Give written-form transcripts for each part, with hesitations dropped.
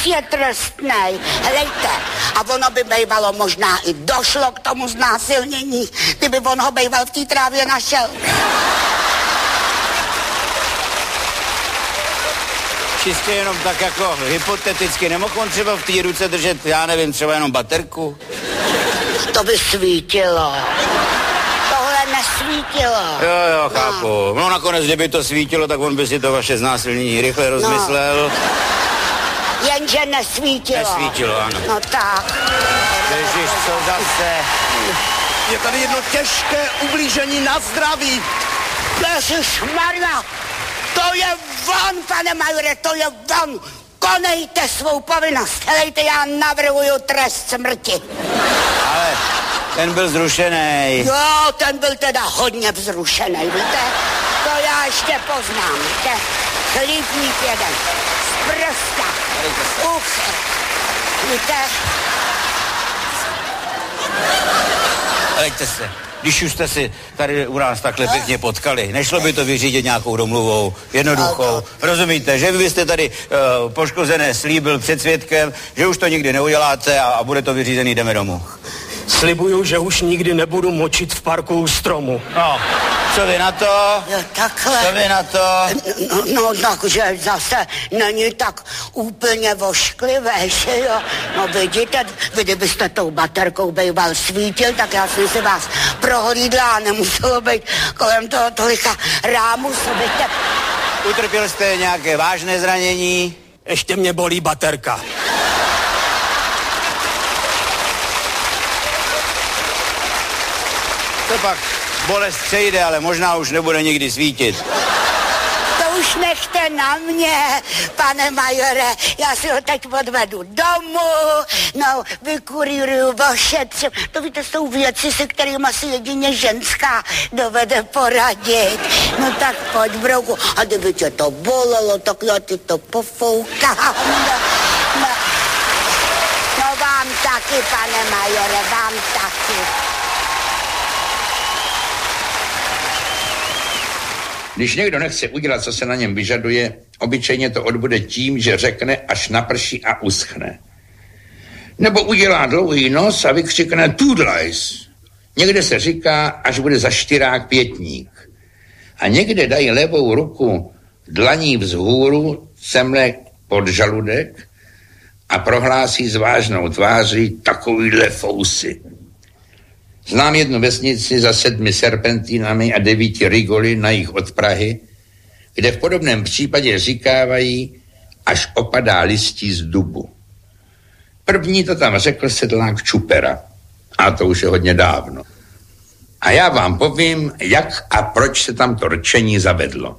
je trestnej. Helejte, a ono by bejvalo možná i došlo k tomu znásilnění, kdyby on ho bejval v té trávě našel. Čistě jenom tak jako hypoteticky, nemohl on třeba v té ruce držet, já nevím, třeba jenom baterku? To by svítilo. Tohle nesvítilo. Jo, chápu. No nakonec, kdyby to svítilo, tak on by si to vaše znásilnění rychle rozmyslel. Jenže nesvítilo. Nesvítilo, ano. No tak. Ježiš, co zase? Je tady jedno těžké ublížení na zdraví. Ježišmarja, to je von, pane majore, to je von. Konejte svou povinnost. Helejte, já navrhuju trest smrti. Ale ten byl zrušenej. Jo, ten byl teda hodně vzrušenej, víte? To já ještě poznám, víte? Chlípník jeden, z prsta, víte? Helejte se. Když už jste si tady u nás takhle pěkně potkali, nešlo by to vyřídit nějakou domluvou, jednoduchou. Rozumíte, že vy byste tady poškozené slíbil před svědkem, že už to nikdy neuděláte a bude to vyřízený, jdeme domů. Slibuju, že už nikdy nebudu močit v parku u stromu. No, co vy na to? Jo, takhle. Co vy na to? No, takže zase není tak úplně vošklivé, že jo? No vidíte, vy kdybyste tou baterkou bejval svítil, tak já jsem si vás prohlídla a nemuselo být kolem toho tolika rámusů, víte? Utrpěl jste nějaké vážné zranění? Ještě mě bolí baterka. To pak bolest přejde, ale možná už nebude nikdy svítit. To už nechte na mě, pane majore. Já si ho teď odvedu domů, no, vykurýruju, ošetřím. To víte, jsou věci, se kterými asi jedině ženská dovede poradit. No tak pojď, brouku. A kdyby tě to bolelo, tak já ti to pofoukám. No vám taky, pane majore, vám taky. Když někdo nechce udělat, co se na něm vyžaduje, obyčejně to odbude tím, že řekne, až naprší a uschne. Nebo udělá dlouhý nos a vykřikne tudlajs. Někde se říká, až bude za štyrák pětník. A někde dají levou ruku dlaní vzhůru, semle pod žaludek a prohlásí s vážnou tváří takovýhle fousy. Znám jednu vesnici za 7 serpentínami a 9 rigoly na jih od Prahy, kde v podobném případě říkávají, až opadá listí z dubu. První to tam řekl sedlák Čupera, a to už je hodně dávno. A já vám povím, jak a proč se tam to rčení zavedlo.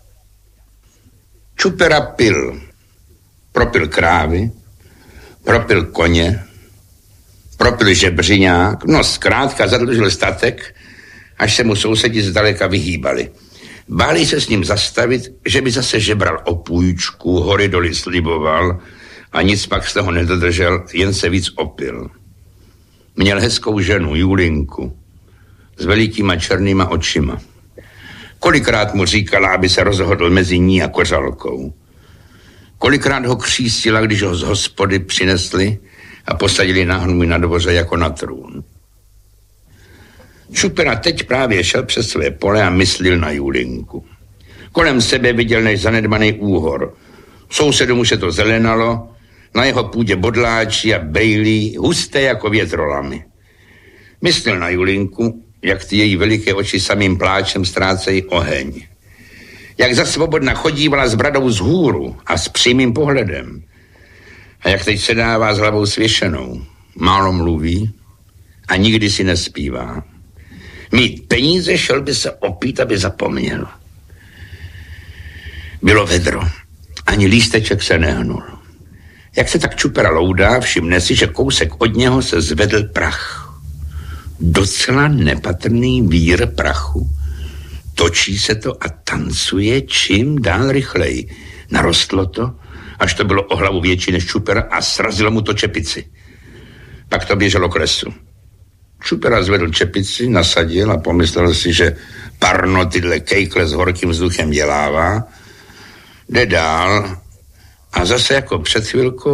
Čupera pil. Propil krávy, propil koně, propil žebřiňák, no zkrátka zadlužil statek, až se mu sousedi zdaleka vyhýbali. Báli se s ním zastavit, že by zase žebral o půjčku, hory doly sliboval a nic pak z toho nedodržel, jen se víc opil. Měl hezkou ženu, Julinku, s velikýma černýma očima. Kolikrát mu říkala, aby se rozhodl mezi ní a kořalkou. Kolikrát ho křísila, když ho z hospody přinesli a posadili na hnůj na dvoře jako na trůn. Čupera teď právě šel přes své pole a myslil na Julinku. Kolem sebe viděl než zanedbaný úhor. Sousedům už se to zelenalo, na jeho půdě bodláči a bejlí, husté jako větrolamy. Myslel na Julinku, jak ty její veliké oči samým pláčem ztrácejí oheň. Jak za svobodna chodívala s bradou vzhůru a s přímým pohledem. A jak teď sedává s hlavou svěšenou. Málo mluví a nikdy si nespívá. Mít peníze, šel by se opít, aby zapomněl. Bylo vedro. Ani lísteček se nehnul. Jak se tak Čupera loudá, všimne si, že kousek od něho se zvedl prach. Docela nepatrný vír prachu. Točí se to a tancuje čím dál rychleji. Narostlo to, až to bylo o hlavu větší než Čupera a srazilo mu to čepici. Pak to běželo k lesu. Čupera zvedl čepici, nasadil a pomyslel si, že parno tyhle kejkle s horkým vzduchem dělává. Jde dál a zase jako před chvilkou